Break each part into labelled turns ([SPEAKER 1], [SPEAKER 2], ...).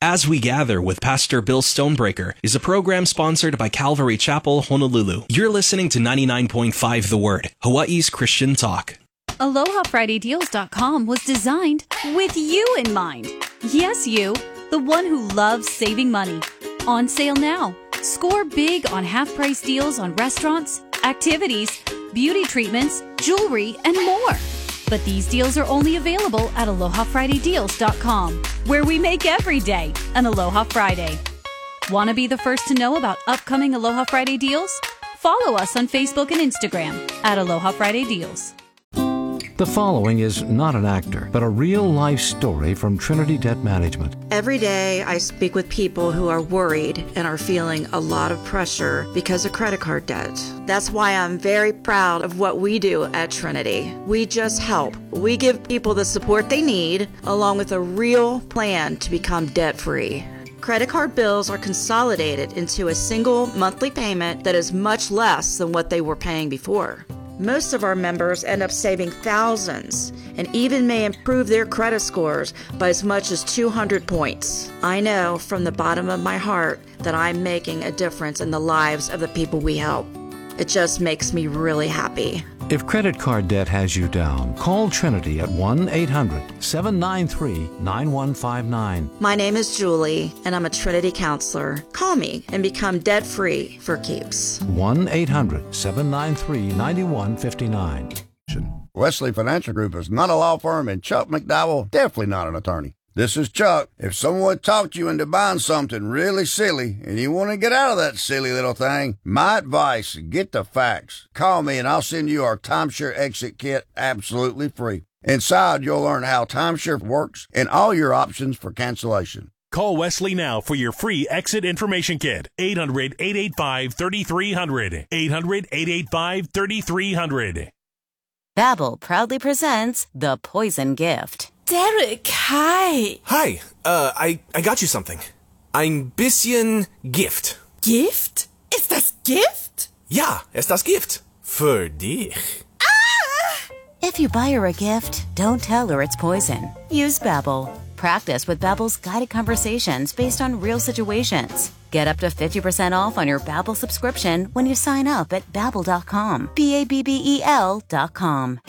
[SPEAKER 1] As We Gather with Pastor Bill Stonebreaker is a program sponsored by Calvary Chapel, Honolulu. You're listening to 99.5 The Word, Hawaii's Christian talk.
[SPEAKER 2] AlohaFridayDeals.com was designed with you in mind. Yes, you, the one who loves saving money. On sale now. Score big on half-price deals on restaurants, activities, beauty treatments, jewelry, and more. But these deals are only available at AlohaFridayDeals.com, where we make every day an Aloha Friday. Want to be the first to know about upcoming Aloha Friday deals? Follow us on Facebook and Instagram at Aloha Friday Deals.
[SPEAKER 3] The following is not an actor, but a real-life story from Trinity Debt Management.
[SPEAKER 4] Every day I speak with people who are worried and are feeling a lot of pressure because of credit card debt. That's why I'm very proud of what we do at Trinity. We just help. We give people the support they need, along with a real plan to become debt-free. Credit card bills are consolidated into a single monthly payment that is much less than what they were paying before. Most of our members end up saving thousands and even may improve their credit scores by as much as 200 points. I know from the bottom of my heart that I'm making a difference in the lives of the people we help. It just makes me really happy.
[SPEAKER 3] If credit card debt has you down, call Trinity at 1-800-793-9159.
[SPEAKER 4] My name is Julie, and I'm a Trinity counselor. Call me and become debt-free for keeps.
[SPEAKER 3] 1-800-793-9159.
[SPEAKER 5] Wesley Financial Group is not a law firm, and Chuck McDowell definitely not an attorney. This is Chuck. If someone talked you into buying something really silly and you want to get out of that silly little thing, my advice, get the facts. Call me and I'll send you our timeshare exit kit absolutely free. Inside, you'll learn how timeshare works and all your options for cancellation.
[SPEAKER 6] Call Wesley now for your free exit information kit. 800-885-3300. 800-885-3300.
[SPEAKER 7] Babbel proudly presents The Poison Gift.
[SPEAKER 8] Derek, hi.
[SPEAKER 9] Hi, I got you something. Ein bisschen Gift.
[SPEAKER 8] Gift? Ist das Gift?
[SPEAKER 9] Ja, ist das Gift. Für dich.
[SPEAKER 8] Ah!
[SPEAKER 7] If you buy her a gift, don't tell her it's poison. Use Babbel. Practice with Babbel's guided conversations based on real situations. Get up to 50% off on your Babbel subscription when you sign up at Babbel.com. Babbel.com.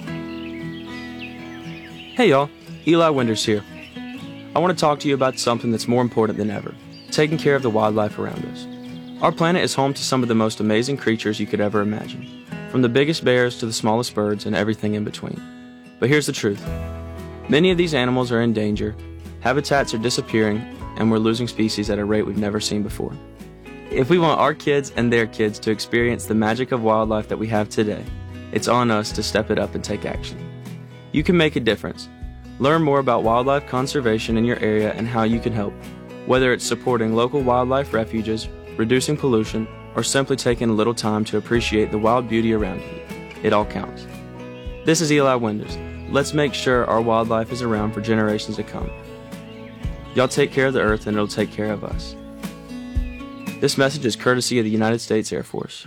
[SPEAKER 10] Hey y'all, Eli Winders here. I want to talk to you about something that's more important than ever, taking care of the wildlife around us. Our planet is home to some of the most amazing creatures you could ever imagine, from the biggest bears to the smallest birds and everything in between. But here's the truth. Many of these animals are in danger, habitats are disappearing, and we're losing species at a rate we've never seen before. If we want our kids and their kids to experience the magic of wildlife that we have today, it's on us to step it up and take action. You can make a difference. Learn more about wildlife conservation in your area and how you can help, whether it's supporting local wildlife refuges, reducing pollution, or simply taking a little time to appreciate the wild beauty around you. It all counts. This is Eli Winders. Let's make sure our wildlife is around for generations to come. Y'all take care of the earth and it'll take care of us. This message is courtesy of the United States Air Force.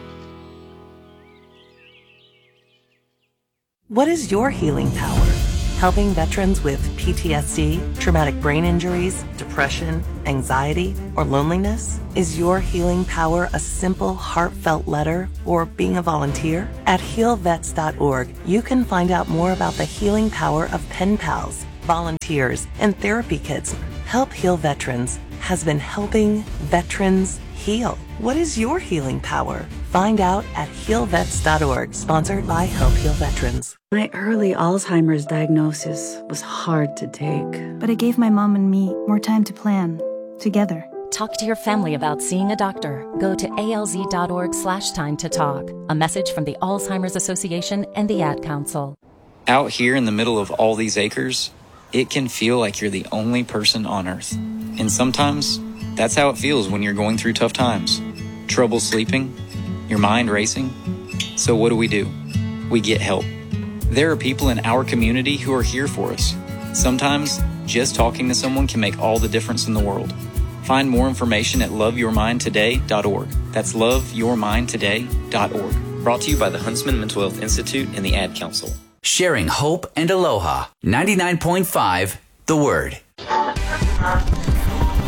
[SPEAKER 11] What is your healing power? Helping veterans with PTSD, traumatic brain injuries, depression, anxiety, or loneliness? Is your healing power a simple, heartfelt letter or being a volunteer? At healvets.org, you can find out more about the healing power of pen pals, volunteers, and therapy kits. Help Heal Veterans has been helping veterans heal. What is your healing power? Find out at healvets.org, sponsored by Help Heal Veterans.
[SPEAKER 12] My early Alzheimer's diagnosis was hard to take, but it gave my mom and me more time to plan together.
[SPEAKER 13] Talk to your family about seeing a doctor. Go to alz.org/time to talk. A message from the Alzheimer's Association and the Ad Council.
[SPEAKER 14] Out here in the middle of all these acres, it can feel like you're the only person on Earth. And sometimes, that's how it feels when you're going through tough times. Trouble sleeping, your mind racing. So what do? We get help. There are people in our community who are here for us. Sometimes, just talking to someone can make all the difference in the world. Find more information at loveyourmindtoday.org. That's loveyourmindtoday.org. Brought to you by the Huntsman Mental Health Institute and the Ad Council.
[SPEAKER 15] Sharing hope and aloha. 99.5 The Word.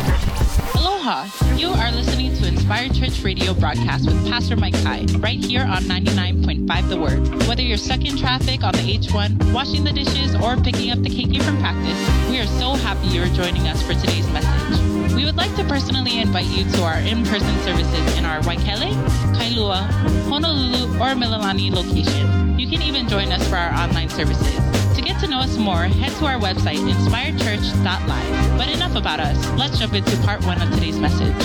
[SPEAKER 15] Aloha! You are listening to Inspired Church Radio broadcast with Pastor Mike Kai, right here on 99.5 The Word. Whether you're stuck in traffic on the H1, washing the dishes, or picking up the KK from practice, we are so happy you're joining us for today's message. We would like to personally invite you to our in-person services in our Waikele, Kailua, Honolulu, or Mililani location. You can even join us for our online services. To get to know us more, head to our website, inspiredchurch.live. But enough about us. Let's jump into part 1 of today's message.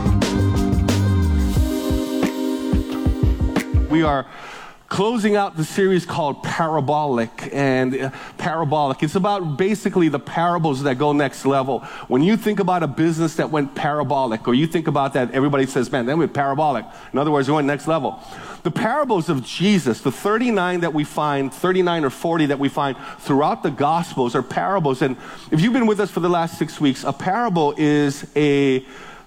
[SPEAKER 16] We are closing out the series called Parabolic. And Parabolic, it's about basically the parables that go next level. When you think about a business that went parabolic, or you think about that, everybody says, man, that went parabolic. In other words, it went next level. The parables of Jesus, the 39 that we find, 39 or 40 that we find throughout the Gospels are parables. And if you've been with us for the last 6 weeks, a parable is a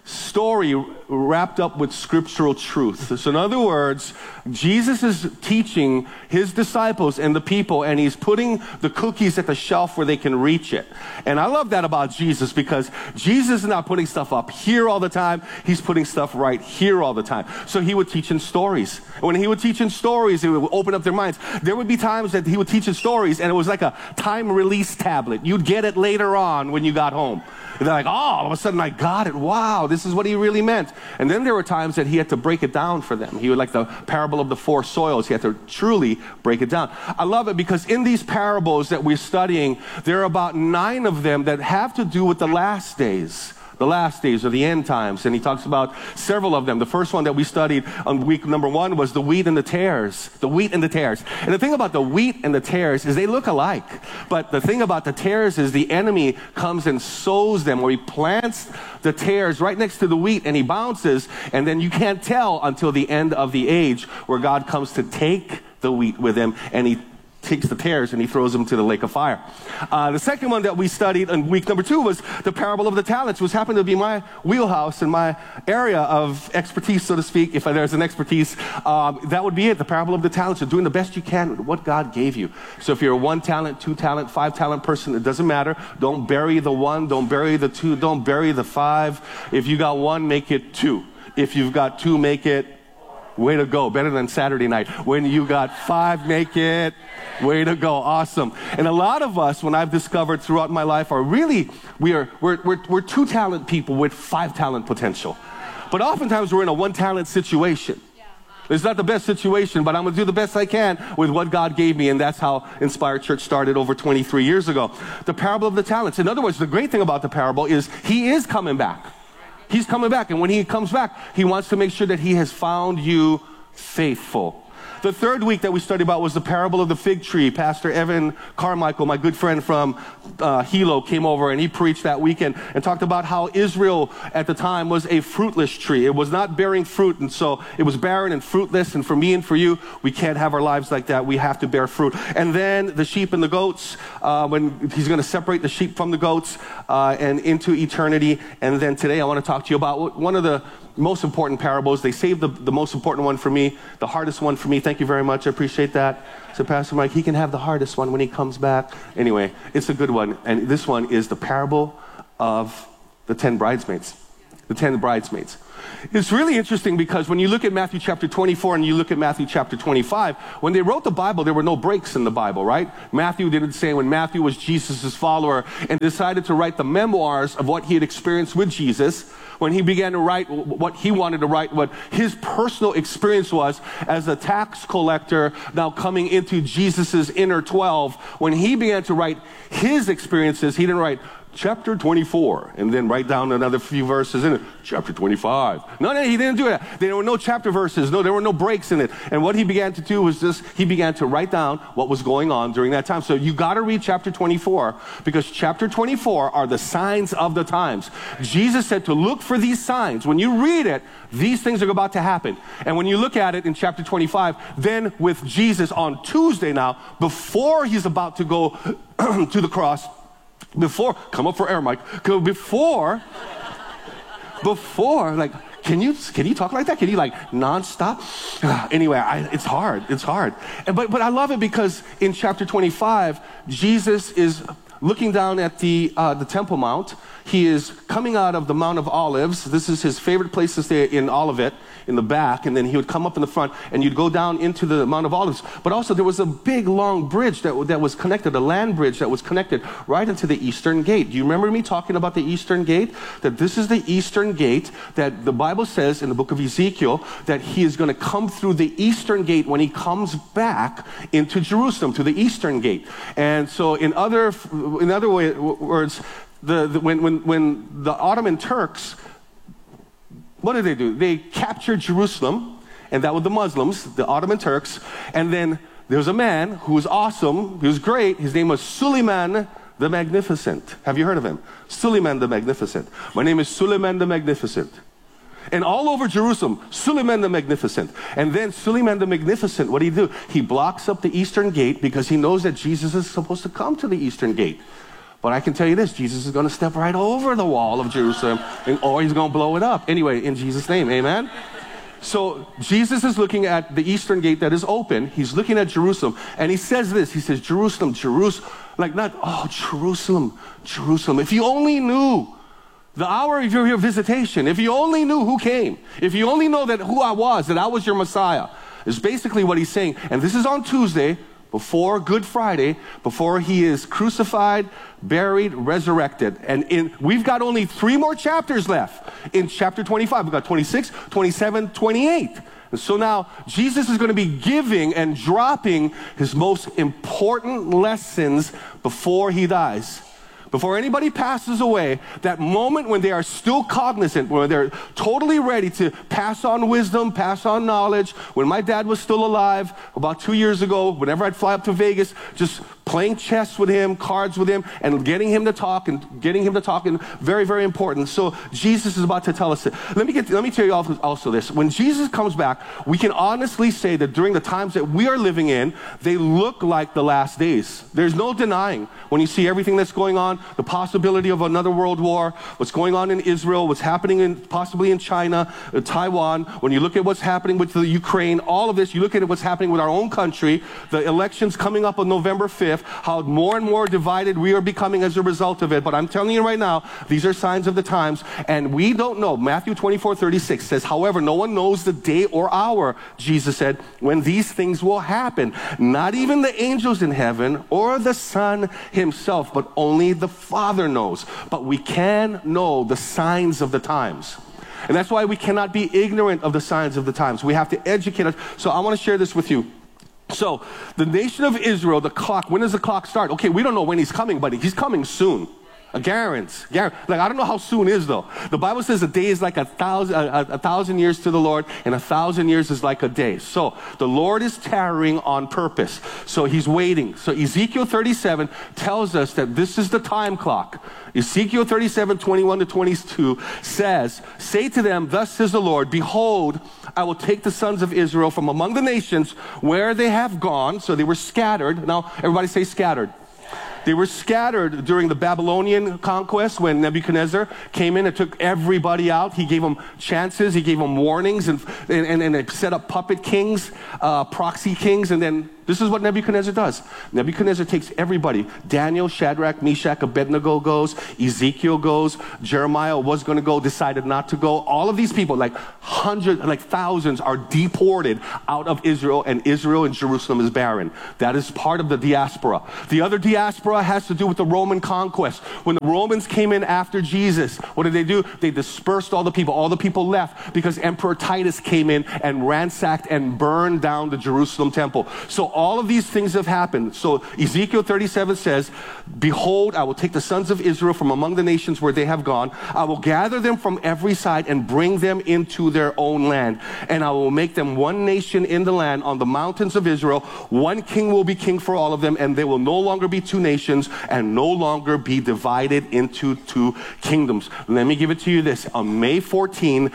[SPEAKER 16] story wrapped up with scriptural truth. So in other words, Jesus is teaching his disciples and the people, and he's putting the cookies at the shelf where they can reach it. And I love that about Jesus, because Jesus is not putting stuff up here all the time. He's putting stuff right here all the time. So he would teach in stories. When he would teach in stories, it would open up their minds. There would be times that he would teach in stories, and it was like a time release tablet. You'd get it later on when you got home. And they're like, oh, all of a sudden I got it. Wow, this is what he really meant. And then there were times that he had to break it down for them. He would, like the parable of the 4 soils, he had to truly break it down. I love it because in these parables that we're studying, there are about 9 of them that have to do with the last days. The last days or the end times. And he talks about several of them. The first one that we studied on week number 1 was the wheat and the tares. The wheat and the tares. And the thing about the wheat and the tares is they look alike. But the thing about the tares is the enemy comes and sows them, or he plants the tares right next to the wheat and he bounces, and then you can't tell until the end of the age, where God comes to take the wheat with him, and he takes the tares and he throws them to the lake of fire. The second one that we studied in week number 2 was the parable of the talents, which happened to be my wheelhouse and my area of expertise, so to speak. If there's an expertise, that would be it. The parable of the talents, of doing the best you can with what God gave you. So if you're a 1 talent, 2 talent, 5 talent person, it doesn't matter. Don't bury the 1, don't bury the 2, don't bury the 5. If you got 1, make it 2. If you've got 2, make it, way to go, better than Saturday night. When you got 5, make it, way to go, awesome. And a lot of us, when I've discovered throughout my life, are really, we're 2 talent people with 5 talent potential. But oftentimes we're in a 1 talent situation. It's not the best situation, but I'm going to do the best I can with what God gave me, and that's how Inspired Church started over 23 years ago. The parable of the talents. In other words, the great thing about the parable is he is coming back. He's coming back, and when he comes back, he wants to make sure that he has found you faithful. The third week that we studied about was the parable of the fig tree. Pastor Evan Carmichael, my good friend from Hilo, came over and he preached that weekend and talked about how Israel at the time was a fruitless tree. It was not bearing fruit, and so it was barren and fruitless. And for me and for you, we can't have our lives like that. We have to bear fruit. And then the sheep and the goats, when he's going to separate the sheep from the goats and into eternity. And then today I want to talk to you about one of the most important parables. They saved the most important one for me, the hardest one for me. Thank you very much. I appreciate that. So Pastor Mike, he can have the hardest one when he comes back. Anyway, it's a good one. And this one is the parable of the 10 bridesmaids. The 10 bridesmaids. It's really interesting because when you look at Matthew chapter 24 and you look at Matthew chapter 25, when they wrote the Bible, there were no breaks in the Bible, right? Matthew didn't say when Matthew was Jesus' follower and decided to write the memoirs of what he had experienced with Jesus, when he began to write what he wanted to write, what his personal experience was as a tax collector now coming into Jesus' inner 12, when he began to write his experiences, he didn't write chapter 24, and then write down another few verses in it, chapter 25. No, he didn't do that. There were no chapter verses. No, there were no breaks in it. And what he began to do was he began to write down what was going on during that time. So you got to read chapter 24, because chapter 24 are the signs of the times. Jesus said to look for these signs. When you read it, these things are about to happen. And when you look at it in chapter 25, then with Jesus on Tuesday now, before he's about to go to the cross, come up for air, Mike. Before, like, can you talk like that? Can you like nonstop? Anyway, it's hard. But I love it because in chapter 25, Jesus is looking down at the Temple Mount. He is coming out of the Mount of Olives. This is his favorite place to stay in Olivet, in the back, and then he would come up in the front, and you'd go down into the Mount of Olives. But also there was a big, long bridge that was connected, a land bridge that was connected right into the Eastern Gate. Do you remember me talking about the Eastern Gate? That this is the Eastern Gate, that the Bible says in the book of Ezekiel that he is going to come through the Eastern Gate when he comes back into Jerusalem, to the Eastern Gate. And so in other words, when the Ottoman Turks, what did they do? They captured Jerusalem, and that was the Muslims, the Ottoman Turks. And then there was a man who was awesome, he was great. His name was Suleiman the Magnificent. Have you heard of him? Suleiman the Magnificent. My name is Suleiman the Magnificent. And all over Jerusalem, Suleiman the Magnificent. And then Suleiman the Magnificent, what did he do? He blocks up the Eastern Gate because he knows that Jesus is supposed to come to the Eastern Gate. But I can tell you this, Jesus is going to step right over the wall of Jerusalem, or he's going to blow it up. Anyway, in Jesus' name, amen? So Jesus is looking at the Eastern Gate that is open. He's looking at Jerusalem, and he says this. He says, Jerusalem, Jerusalem. Like not, oh, Jerusalem, Jerusalem. If you only knew the hour of your visitation, if you only knew who came, if you only know that who I was, that I was your Messiah, is basically what he's saying. And this is on Tuesday, before Good Friday, before he is crucified, buried, resurrected. And we've got only 3 more chapters left. In chapter 25, we've got 26, 27, 28. And so now Jesus is going to be giving and dropping his most important lessons before he dies. Before anybody passes away, that moment when they are still cognizant, when they're totally ready to pass on wisdom, pass on knowledge. When my dad was still alive, about 2 years ago, whenever I'd fly up to Vegas, just playing chess with him, cards with him, and getting him to talk, and very, very important. So Jesus is about to tell us that. Let me tell you also this. When Jesus comes back, we can honestly say that during the times that we are living in, they look like the last days. There's no denying when you see everything that's going on, the possibility of another world war, what's going on in Israel, what's happening possibly in China, Taiwan, when you look at what's happening with the Ukraine, all of this, you look at what's happening with our own country, the elections coming up on November 5th, how more and more divided we are becoming as a result of it. But I'm telling you right now, these are signs of the times, and we don't know. Matthew 24:36 says, however, no one knows the day or hour, Jesus said, when these things will happen. Not even the angels in heaven or the Son himself, but only the Father knows. But we can know the signs of the times. And that's why we cannot be ignorant of the signs of the times. We have to educate us. So I want to share this with you. So the nation of Israel, the clock, when does the clock start? Okay, we don't know when he's coming, but he's coming soon. A guarantee. Like, I don't know how soon is though. The Bible says a day is like a thousand years to the Lord, and 1,000 years is like a day. So the Lord is tarrying on purpose. So he's waiting. So Ezekiel 37 tells us that this is the time clock. Ezekiel 37, 21 to 22 says, say to them, thus says the Lord, behold, I will take the sons of Israel from among the nations where they have gone. So they were scattered. Now everybody say scattered. They were scattered during the Babylonian conquest when Nebuchadnezzar came in and took everybody out. He gave them chances, he gave them warnings, and set up puppet kings, proxy kings, and then this is what Nebuchadnezzar does. Nebuchadnezzar takes everybody. Daniel, Shadrach, Meshach, Abednego goes. Ezekiel goes. Jeremiah was going to go, decided not to go. All of these people, like hundreds, like thousands, are deported out of Israel, and Israel and Jerusalem is barren. That is part of the diaspora. The other diaspora has to do with the Roman conquest. When the Romans came in after Jesus, what did they do? They dispersed all the people. All the people left because Emperor Titus came in and ransacked and burned down the Jerusalem temple. So all of these things have happened. So Ezekiel 37 says, behold, I will take the sons of Israel from among the nations where they have gone. I will gather them from every side and bring them into their own land. And I will make them one nation in the land on the mountains of Israel. One king will be king for all of them, and they will no longer be two nations and no longer be divided into two kingdoms. Let me give it to you this. On May 14,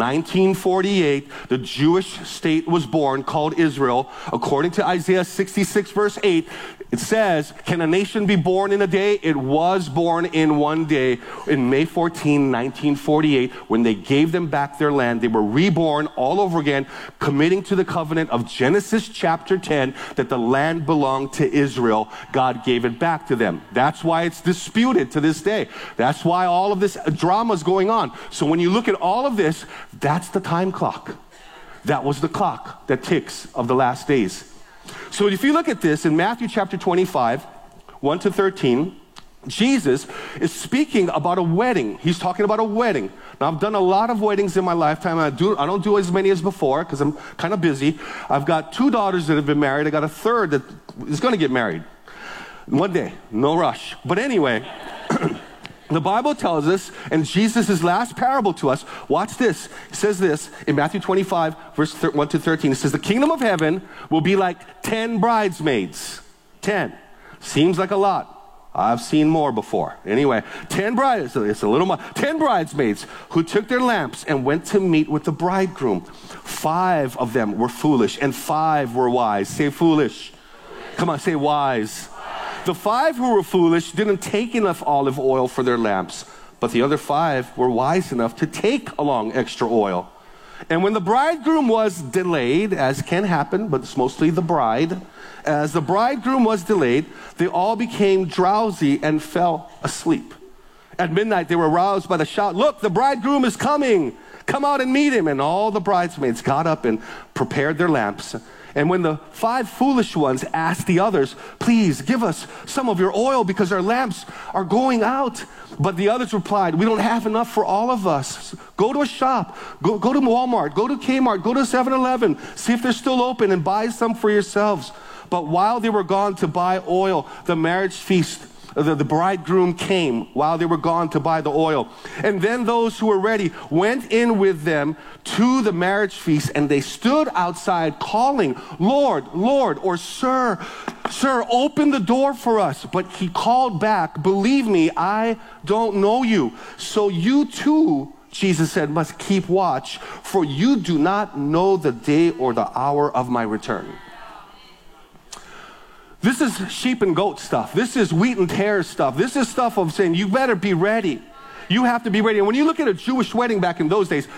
[SPEAKER 16] 1948, the Jewish state was born called Israel. According to Isaiah 66 verse 8, It says, can a nation be born in a day? It was born in one day. In May 14, 1948, when they gave them back their land, they were reborn all over again, committing to the covenant of Genesis chapter 10 that the land belonged to Israel. God gave it back to them. That's why it's disputed to this day. That's why all of this drama is going on. So when you look at all of this, that's the time clock. That was the clock that ticks of the last days. So if you look at this in Matthew chapter 25, 1 to 13, Jesus is speaking about a wedding. He's talking about a wedding. Now, I've done a lot of weddings in my lifetime. I don't do as many as before because I'm kind of busy. I've got 2 daughters that have been married. I got a third that is going to get married one day. No rush. But anyway, the Bible tells us, and Jesus' last parable to us, watch this. It says this in Matthew 25, verse 1 to 13. It says, the kingdom of heaven will be like 10 bridesmaids. 10. Seems like a lot. I've seen more before. Anyway, 10 brides, it's a little more. 10 bridesmaids who took their lamps and went to meet with the bridegroom. 5 of them were foolish and 5 were wise. Say foolish. Come on, say wise. The 5 who were foolish didn't take enough olive oil for their lamps, but the other 5 were wise enough to take along extra oil. And when the bridegroom was delayed, as can happen, but it's mostly the bride, as the bridegroom was delayed, they all became drowsy and fell asleep. At midnight, they were aroused by the shout, look, the bridegroom is coming. Come out and meet him. And all the bridesmaids got up and prepared their lamps. And when the 5 foolish ones asked the others, please give us some of your oil because our lamps are going out. But the others replied, we don't have enough for all of us. Go to a shop, go to Walmart, go to Kmart, go to 7-Eleven, see if they're still open and buy some for yourselves. But while they were gone to buy oil, the marriage feast, the bridegroom came while they were gone to buy the oil. And then those who were ready went in with them to the marriage feast, and they stood outside calling, Lord, Lord, or Sir, Sir, open the door for us. But he called back, believe me, I don't know you. So you too, Jesus said, must keep watch, for you do not know the day or the hour of my return. This is sheep and goat stuff. This is wheat and tares stuff. This is stuff of saying, you better be ready. You have to be ready. And when you look at a Jewish wedding back in those days,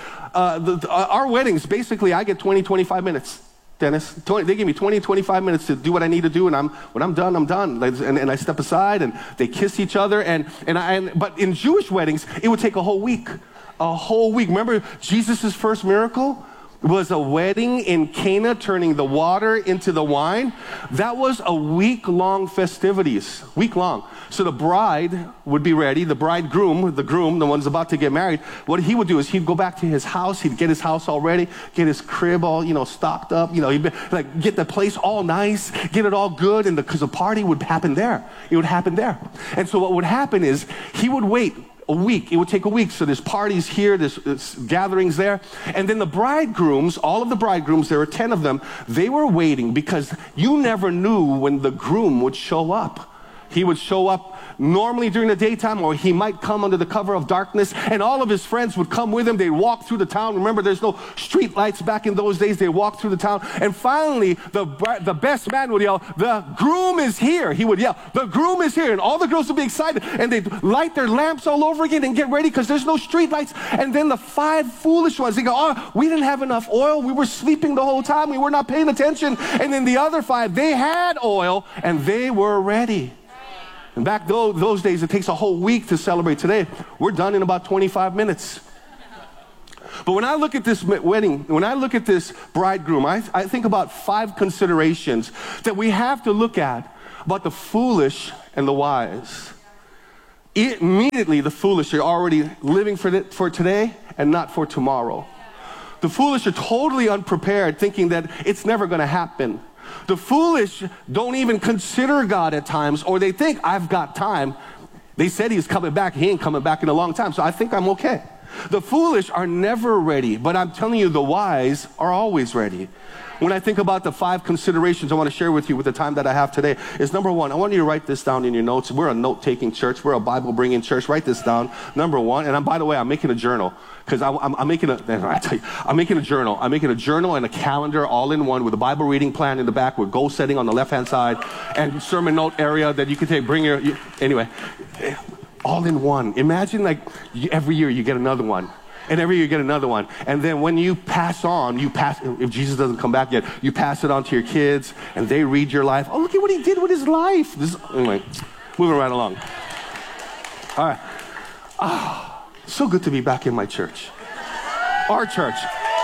[SPEAKER 16] our weddings, basically, I get 20, 25 minutes, Dennis. They give me 20, 25 minutes to do what I need to do, and when I'm done, I'm done. And I step aside, and they kiss each other. But in Jewish weddings, it would take a whole week. A whole week. Remember Jesus' first miracle? Was a wedding in Cana, turning the water into the wine. That was a week-long festivities, week-long. So the bride would be ready, the bridegroom, the groom, the one's about to get married, what he would do is he'd go back to his house, he'd get his house all ready, get his crib all, stocked up, he'd get the place all nice, get it all good, and because the party would happen there. It would happen there. And so what would happen is he would wait a week. It would take a week. So there's parties here, there's gatherings there. And then the bridegrooms, all of the bridegrooms, there were 10 of them, they were waiting because you never knew when the groom would show up. He would show up normally during the daytime, or he might come under the cover of darkness, and all of his friends would come with him. They'd walk through the town. Remember, there's no street lights back in those days. They walked through the town, and finally, the best man would yell, the groom is here. He would yell, the groom is here, and all the girls would be excited, and they'd light their lamps all over again and get ready because there's no street lights. And then the 5 foolish ones, they go, oh, we didn't have enough oil. We were sleeping the whole time. We were not paying attention. And then the other 5, they had oil, and they were ready. And back those days, it takes a whole week to celebrate. Today, we're done in about 25 minutes. But when I look at this wedding, when I look at this bridegroom, I think about 5 considerations that we have to look at about the foolish and the wise. Immediately, the foolish are already living for today and not for tomorrow. The foolish are totally unprepared, thinking that it's never going to happen. The foolish don't even consider God at times, or they think, I've got time. They said he's coming back. He ain't coming back in a long time, so I think I'm okay. The foolish are never ready, but I'm telling you, the wise are always ready. When I think about the 5 considerations I want to share with you with the time that I have today, is number 1, I want you to write this down in your notes. We're a note-taking church. We're a Bible-bringing church. Write this down. Number 1, and by the way, I'm making a journal because I'm making a journal. I'm making a journal and a calendar all in one with a Bible reading plan in the back with goal setting on the left-hand side and sermon note area that you can take. Anyway, all in one. Imagine like every year you get another one. And every year you get another one. And then when you pass on, if Jesus doesn't come back yet, you pass it on to your kids and they read your life. Oh, look at what he did with his life. Anyway, moving right along. All right. So good to be back in my church. Our church.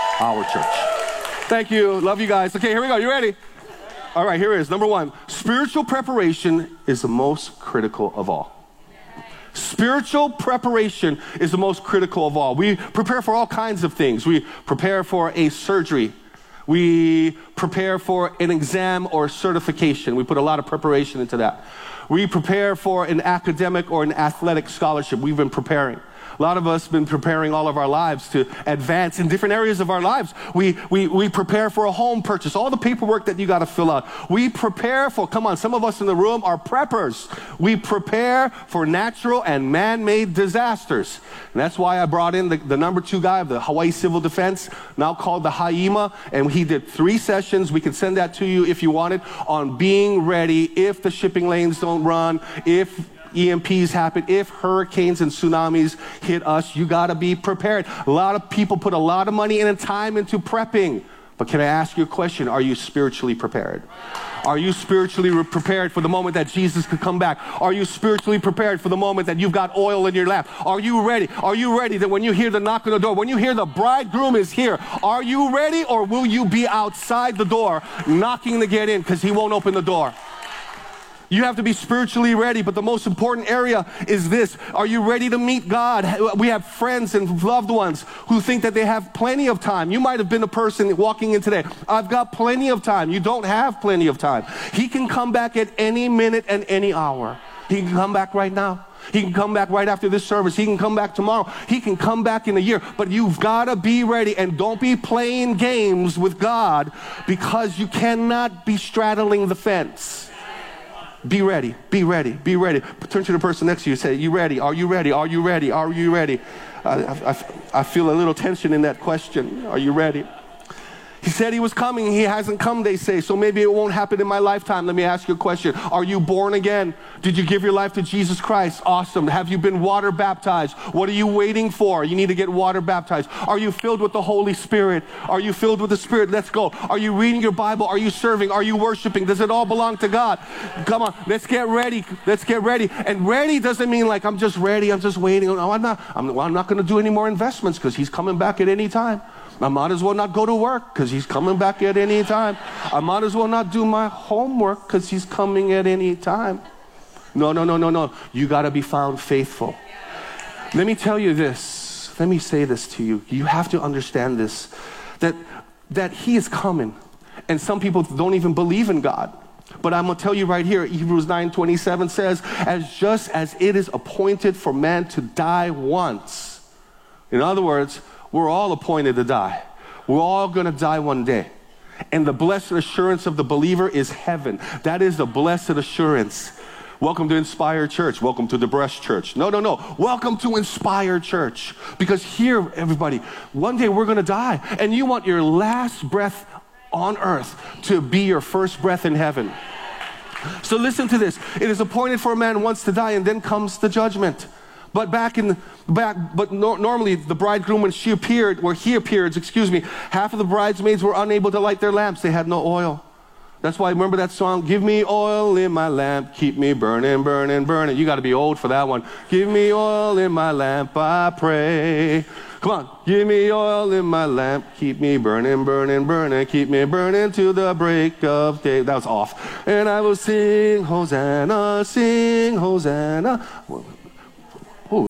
[SPEAKER 16] Thank you. Love you guys. Okay, here we go. You ready? All right, here it is. Number 1, spiritual preparation is the most critical of all. Spiritual preparation is the most critical of all. We prepare for all kinds of things. We prepare for a surgery. We prepare for an exam or certification. We put a lot of preparation into that. We prepare for an academic or an athletic scholarship. We've been preparing. A lot of us have been preparing all of our lives to advance in different areas of our lives. We prepare for a home purchase, all the paperwork that you got to fill out. We prepare for, come on, some of us in the room are preppers. We prepare for natural and man-made disasters. And that's why I brought in the number 2 guy of the Hawaii Civil Defense, now called the HAIMA, and he did 3 sessions. We can send that to you if you want it, on being ready if the shipping lanes don't run, if EMPs happen, if hurricanes and tsunamis hit us. You got to be prepared. A lot of people put a lot of money and time into prepping. But can I ask you a question? Are you spiritually prepared? Are you spiritually prepared for the moment that Jesus could come back? Are you spiritually prepared for the moment that you've got oil in your lamp? Are you ready? Are you ready that when you hear the knock on the door, when you hear the bridegroom is here, are you ready, or will you be outside the door knocking to get in because he won't open the door? You have to be spiritually ready, but the most important area is this. Are you ready to meet God? We have friends and loved ones who think that they have plenty of time. You might have been a person walking in today. I've got plenty of time. You don't have plenty of time. He can come back at any minute and any hour. He can come back right now. He can come back right after this service. He can come back tomorrow. He can come back in a year. But you've got to be ready, and don't be playing games with God, because you cannot be straddling the fence. Be ready, be ready, be ready. Turn to the person next to you and say, you ready? Are you ready? Are you ready? Are you ready? I feel a little tension in that question. Are you ready? He said he was coming. He hasn't come, they say. So maybe it won't happen in my lifetime. Let me ask you a question. Are you born again? Did you give your life to Jesus Christ? Awesome. Have you been water baptized? What are you waiting for? You need to get water baptized. Are you filled with the Holy Spirit? Are you filled with the Spirit? Let's go. Are you reading your Bible? Are you serving? Are you worshiping? Does it all belong to God? Come on. Let's get ready. Let's get ready. And ready doesn't mean like I'm just ready. I'm just waiting. No, I'm not going to do any more investments because he's coming back at any time. I might as well not go to work because he's coming back at any time. I might as well not do my homework because he's coming at any time. No. You got to be found faithful. Let me tell you this. Let me say this to you. You have to understand this, that he is coming. And some people don't even believe in God. But I'm going to tell you right here, Hebrews 9:27 says, as just as it is appointed for man to die once. In other words, we're all appointed to die. We're all going to die one day. And the blessed assurance of the believer is heaven. That is the blessed assurance. Welcome to Inspire Church. Welcome to the Breast Church. No. Welcome to Inspire Church. Because here, everybody, one day we're going to die. And you want your last breath on earth to be your first breath in heaven. So listen to this. It is appointed for a man once to die, and then comes the judgment. But normally the bridegroom, when he appeared, half of the bridesmaids were unable to light their lamps. They had no oil. That's why, remember that song, give me oil in my lamp, keep me burning, burning, burning. You got to be old for that one. Give me oil in my lamp, I pray. Come on. Give me oil in my lamp, keep me burning, burning, burning, keep me burning to the break of day. That was off. And I will sing Hosanna, sing Hosanna. Ooh.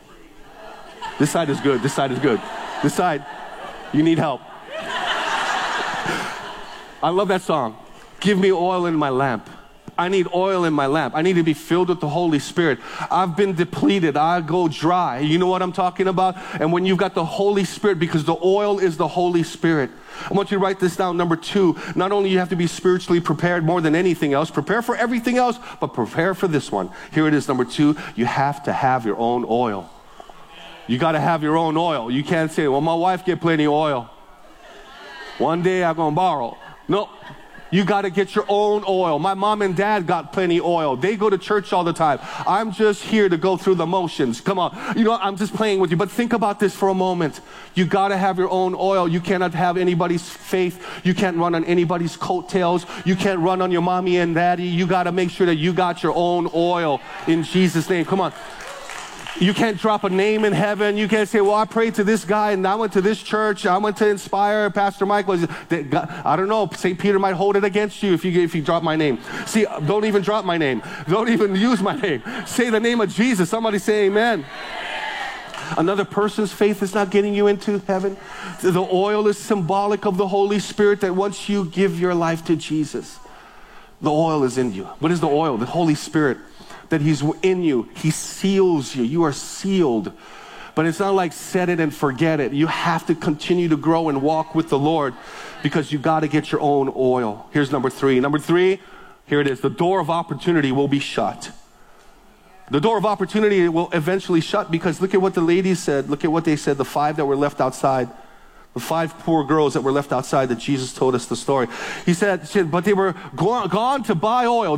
[SPEAKER 16] This side is good. This side is good. This side, you need help. I love that song. Give me oil in my lamp. I need oil in my lamp. I need to be filled with the Holy Spirit. I've been depleted. I go dry. You know what I'm talking about? And when you've got the Holy Spirit, because the oil is the Holy Spirit. I want you to write this down. Number 2, not only you have to be spiritually prepared more than anything else, prepare for everything else, but prepare for this one. Here it is, number 2, you have to have your own oil. You got to have your own oil. You can't say, well, my wife get plenty of oil. One day I'm going to borrow. No. You got to get your own oil. My mom and dad got plenty of oil. They go to church all the time. I'm just here to go through the motions. Come on. You know, I'm just playing with you. But think about this for a moment. You got to have your own oil. You cannot have anybody's faith. You can't run on anybody's coattails. You can't run on your mommy and daddy. You got to make sure that you got your own oil in Jesus' name. Come on. You can't drop a name in heaven. You can't say, well, I prayed to this guy and I went to this church. I went to Inspire. Pastor Mike was, I don't know. St. Peter might hold it against you if you drop my name. See, don't even drop my name. Don't even use my name. Say the name of Jesus. Somebody say amen. Another person's faith is not getting you into heaven. The oil is symbolic of the Holy Spirit, that once you give your life to Jesus, the oil is in you. What is the oil? The Holy Spirit. That He's in you. He seals you. You are sealed. But it's not like set it and forget it. You have to continue to grow and walk with the Lord, because you got to get your own oil. Here's number 3. Number 3, here it is. The door of opportunity will be shut. The door of opportunity will eventually shut, because look at what the ladies said. Look at what they said, the 5 that were left outside. The 5 poor girls that were left outside that Jesus told us the story. He said, but they were gone to buy oil.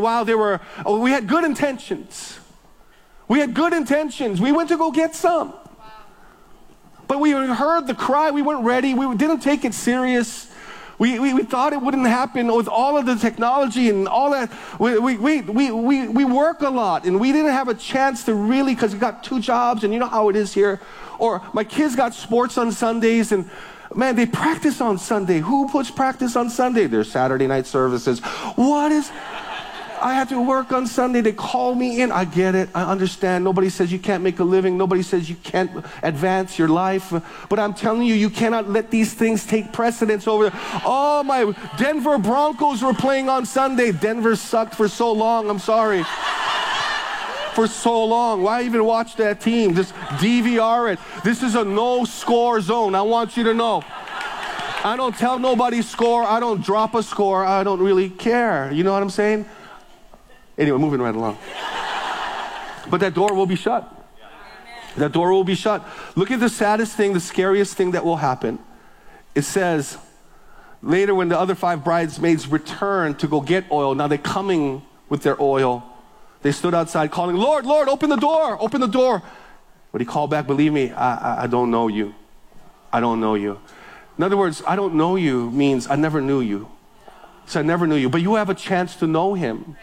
[SPEAKER 16] We had good intentions. We had good intentions. We went to go get some. But we heard the cry. We weren't ready. We didn't take it serious. We thought it wouldn't happen with all of the technology and all that. We work a lot, and we didn't have a chance to really, because we got 2 jobs, and you know how it is here. Or my kids got sports on Sundays, and man, they practice on Sunday. Who puts practice on Sunday? There's Saturday night services. I had to work on Sunday. They call me in. I get it. I understand. Nobody says you can't make a living. Nobody says you can't advance your life. But I'm telling you, you cannot let these things take precedence over. Oh, my Denver Broncos were playing on Sunday. Denver sucked for so long. I'm sorry. For so long. Why even watch that team? Just DVR it. This is a no-score zone. I want you to know. I don't tell nobody score. I don't drop a score. I don't really care. You know what I'm saying? Anyway, moving right along. But that door will be shut. That door will be shut. Look at the saddest thing, the scariest thing that will happen. It says, later when the other 5 bridesmaids returned to go get oil, now they're coming with their oil. They stood outside calling, Lord, Lord, open the door, open the door. But he called back, believe me, I don't know you. I don't know you. In other words, I don't know you means I never knew you. So I never knew you, but you have a chance to know Him.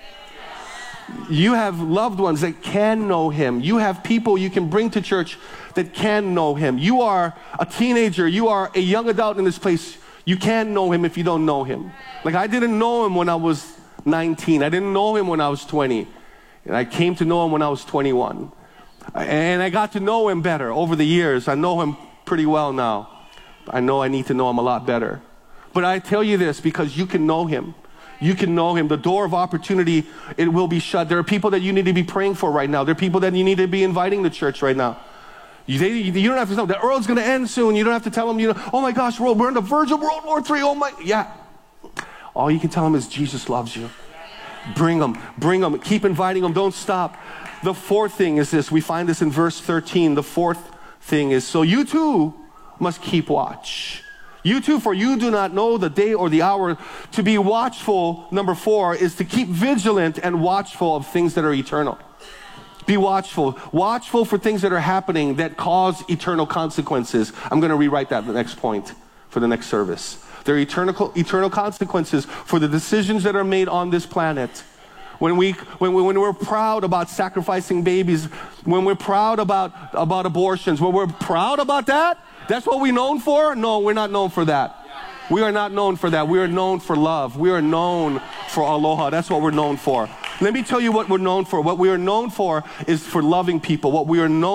[SPEAKER 16] You have loved ones that can know Him. You have people you can bring to church that can know Him. You are a teenager. You are a young adult in this place. You can know Him if you don't know Him. Like I didn't know Him when I was 19. I didn't know Him when I was 20. And I came to know Him when I was 21. And I got to know Him better over the years. I know Him pretty well now. I know I need to know Him a lot better. But I tell you this because you can know Him. You can know Him. The door of opportunity, it will be shut. There are people that you need to be praying for right now. There are people that you need to be inviting to church right now. You don't have to tell them, the world's going to end soon. You don't have to tell them, oh my gosh, we're on the verge of World War III. Oh my, yeah. All you can tell them is Jesus loves you. Bring them, keep inviting them, don't stop. The 4th thing is this, we find this in verse 13. The 4th thing is, so you too must keep watch. You too, for you do not know the day or the hour. To be watchful, number 4, is to keep vigilant and watchful of things that are eternal. Be watchful. Watchful for things that are happening that cause eternal consequences. I'm going to rewrite that in the next point for the next service. There are eternal consequences for the decisions that are made on this planet. When we're proud about sacrificing babies, when we're proud about abortions, when we're proud about that, that's what we're known for? No, we're not known for that. We are not known for that. We are known for love. We are known for aloha. That's what we're known for. Let me tell you what we're known for. What we are known for is for loving people. What we are known